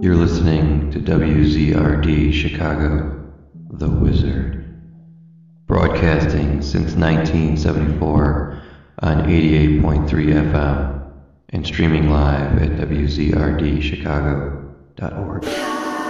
You're listening to WZRD Chicago, The Wizard, broadcasting since 1974 on 88.3 FM and streaming live at WZRDchicago.org.